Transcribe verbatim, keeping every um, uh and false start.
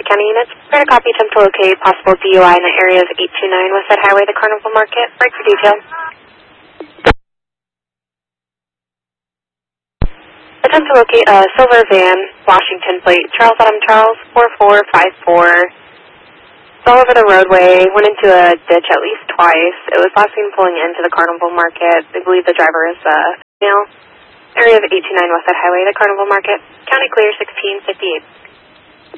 County units. Try to copy, attempt to locate possible D U I in the area of eight two nine Westside Highway, the Carnival Market. Break for detail. Attempt to locate a silver van, Washington plate, Charles Adam Charles, four four five four. It's all over the roadway, went into a ditch at least twice. It was last seen pulling into the Carnival Market. They believe the driver is a uh, female. Area of eight two nine Westside Highway, the Carnival Market. County clear sixteen fifty-eight.